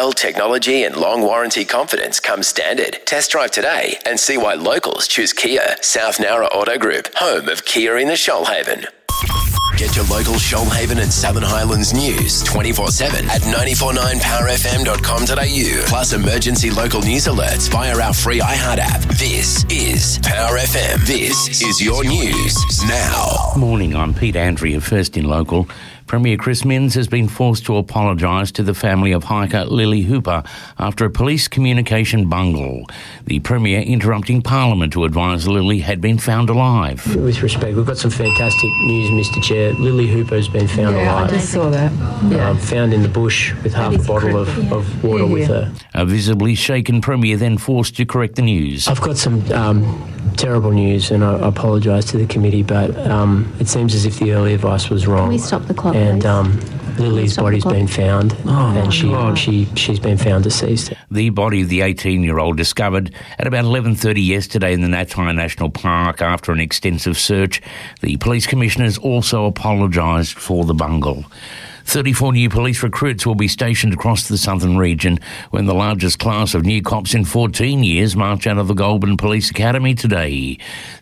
Style, technology and long warranty confidence come standard. Test drive today and see why locals choose Kia. South Nowra Auto Group, home of Kia in the Shoalhaven. Get your local Shoalhaven and Southern Highlands news 24/7 at 949powerfm.com.au. Plus emergency local news alerts via our free iHeart app. This is Power FM. This is your news now. Morning, I'm Pete Andrea, first in local. Premier Chris Minns has been forced to apologise to the family of hiker Lily Hooper after a police communication bungle. The Premier interrupting Parliament to advise Lily had been found alive. With respect, we've got some fantastic news, Mr Chair. Lily Hooper has been found alive. I just saw that. Yeah. Found in the bush with half a bottle of water with her. A visibly shaken Premier then forced to correct the news. I've got some terrible news, and I apologise to the committee, but it seems as if the early advice was wrong. Can we stop the clock, and please? Lily's body's been found, and she's been found deceased. The body of the 18-year-old discovered at about 11:30 yesterday in the Natai National Park after an extensive search. The police commissioners also apologised for the bungle. 34 new police recruits will be stationed across the southern region when the largest class of new cops in 14 years march out of the Goulburn Police Academy today.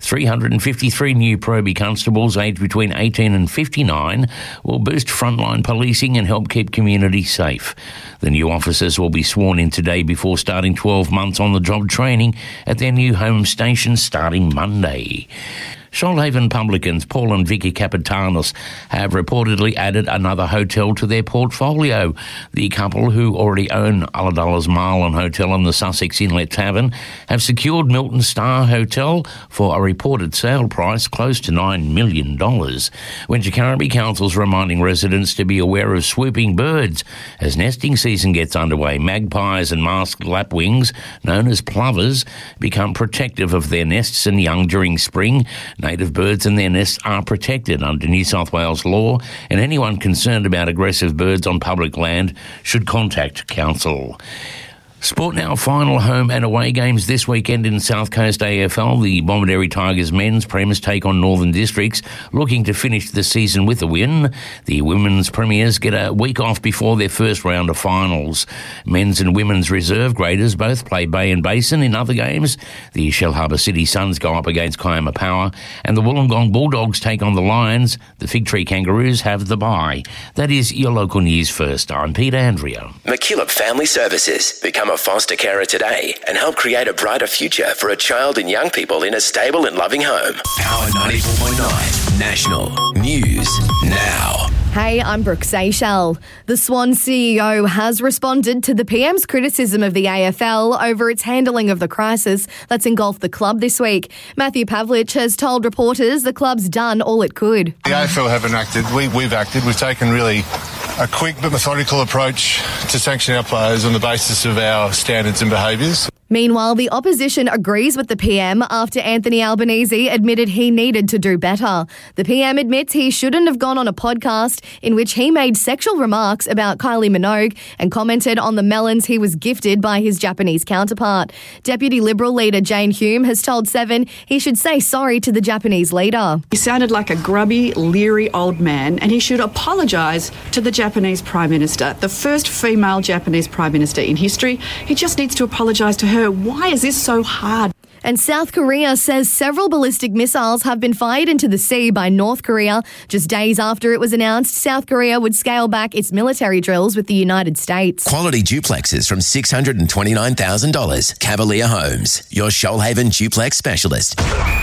353 new Proby constables aged between 18 and 59 will boost frontline policing and help keep communities safe. The new officers will be sworn in today before starting 12 months on-the-job training at their new home station starting Monday. Shoalhaven publicans Paul and Vicky Capitanos have reportedly added another hotel to their portfolio. The couple, who already own Ulladulla's Marlin Hotel and the Sussex Inlet Tavern, have secured Milton Star Hotel for a reported sale price close to $9 million. Wingecarribee Council's reminding residents to be aware of swooping birds as nesting season gets underway. Magpies and masked lapwings, known as plovers, become protective of their nests and young during spring. Native birds and their nests are protected under New South Wales law, and anyone concerned about aggressive birds on public land should contact Council. Sport now, final home and away games this weekend in South Coast AFL. The Bomaderry Tigers men's premiers take on Northern Districts, looking to finish the season with a win. The women's premiers get a week off before their first round of finals. Men's and women's reserve graders both play Bay and Basin in other games. The Shellharbour City Suns go up against Kiama Power, and the Wollongong Bulldogs take on the Lions. The Fig Tree Kangaroos have the bye. That is your local news first. I'm Peter Andrea. McKillop Family Services. Become a foster carer today and help create a brighter future for a child and young people in a stable and loving home. Power 94.9 National News Now. Hey, I'm Brooke Seychelles. The Swan CEO has responded to the PM's criticism of the AFL over its handling of the crisis that's engulfed the club this week. Matthew Pavlich has told reporters the club's done all it could. The AFL haven't acted. We've acted. We've taken really a quick but methodical approach to sanction our players on the basis of our standards and behaviours. Meanwhile, the opposition agrees with the PM after Anthony Albanese admitted he needed to do better. The PM admits he shouldn't have gone on a podcast in which he made sexual remarks about Kylie Minogue and commented on the melons he was gifted by his Japanese counterpart. Deputy Liberal leader Jane Hume has told Seven he should say sorry to the Japanese leader. He sounded like a grubby, leery old man, and he should apologise to the Japanese Prime Minister, the first female Japanese Prime Minister in history. He just needs to apologise to her. Why is this so hard? And South Korea says several ballistic missiles have been fired into the sea by North Korea. Just days after it was announced South Korea would scale back its military drills with the United States. Quality duplexes from $629,000. Cavalier Homes, your Shoalhaven duplex specialist.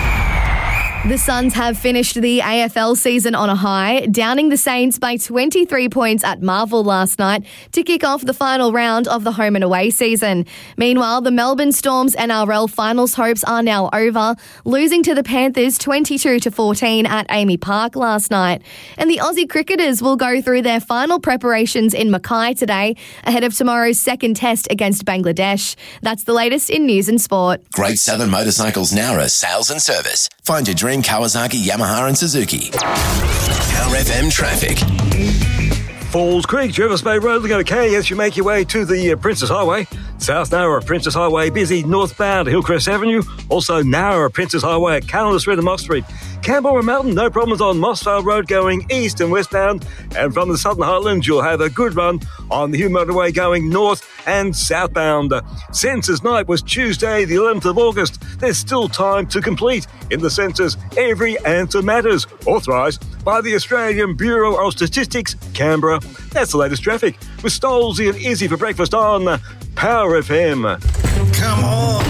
The Suns have finished the AFL season on a high, downing the Saints by 23 points at Marvel last night to kick off the final round of the home and away season. Meanwhile, the Melbourne Storm's NRL finals hopes are now over, losing to the Panthers 22-14 at Amy Park last night. And the Aussie cricketers will go through their final preparations in Mackay today ahead of tomorrow's second test against Bangladesh. That's the latest in news and sport. Great Southern Motorcycles Nowra Sales and Service. Find your dream Kawasaki, Yamaha and Suzuki. Power FM traffic. Falls Creek, Jervis Bay Road, looking okay as you make your way to the Princess Highway. South Nowra, Princess Highway, busy northbound Hillcrest Avenue. Also Nowra, Princess Highway at Calendar Street and Mock Street. Canberra Mountain, no problems on Mossvale Road going east and westbound. And from the Southern Highlands, you'll have a good run on the Hume Motorway going north and southbound. Census night was Tuesday, the 11th of August. There's still time to complete. In the census, every answer matters. Authorised by the Australian Bureau of Statistics, Canberra. That's the latest traffic with Stolzy and Izzy for breakfast on Power FM. Come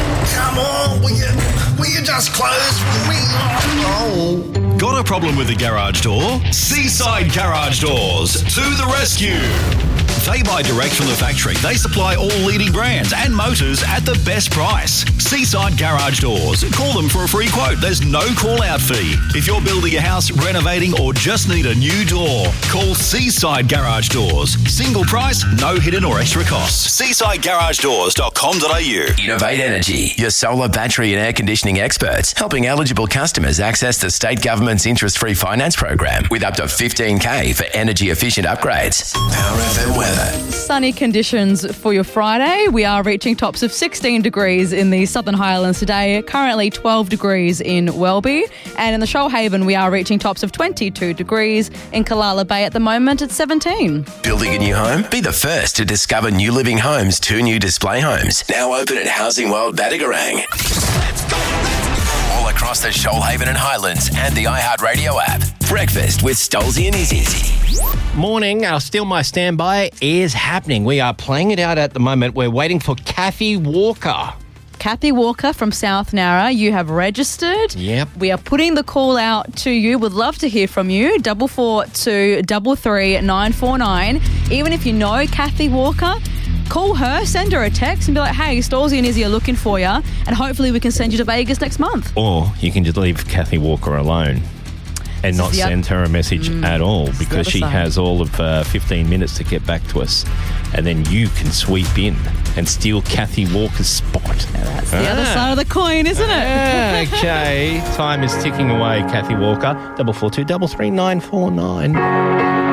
on, will you just close for me? Oh. Got a problem with the garage door? Seaside Garage Doors to the rescue. They buy direct from the factory. They supply all leading brands and motors at the best price. Seaside Garage Doors. Call them for a free quote. There's no call-out fee. If you're building a house, renovating, or just need a new door, call Seaside Garage Doors. Single price, no hidden or extra costs. SeasideGarageDoors.com.au. Innovate Energy, your solar, battery and air conditioning experts, helping eligible customers access the state government's interest-free finance program with up to $15,000 for energy-efficient upgrades. Power FM weather. Sunny conditions for your Friday. We are reaching tops of 16 degrees in the Southern Highlands today, currently 12 degrees in Welby. And in the Shoalhaven, we are reaching tops of 22 degrees. In Kalala Bay at the moment, it's 17. Building a new home? Be the first to discover New Living Homes' 2 new display homes. Now open at Housing World Badagarang. Let's go. All across the Shoalhaven and Highlands and the iHeartRadio app. Breakfast with Stolzy and Izzy. Morning, our Still My Standby is happening. We are playing it out at the moment. We're waiting for Kathy Walker. Kathy Walker from South Nara, you have registered. Yep. We are putting the call out to you. Would love to hear from you. 442 33 949. Even if you know Kathy Walker, call her, send her a text and be like, hey, Stolzy and Izzy are looking for you, and hopefully we can send you to Vegas next month. Or you can just leave Kathy Walker alone and not send her a message at all, because she has all of 15 minutes to get back to us. And then you can sweep in and steal Kathy Walker's spot. Now that's the other side of the coin, isn't it? Okay, time is ticking away, Kathy Walker. 442 33 949.